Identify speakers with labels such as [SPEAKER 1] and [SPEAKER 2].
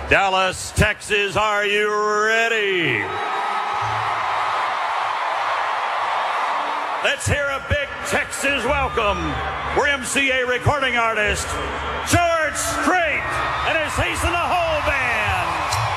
[SPEAKER 1] Dallas, Texas, are you ready? Let's hear a big Texas welcome for MCA recording artist George Strait and his Hasten to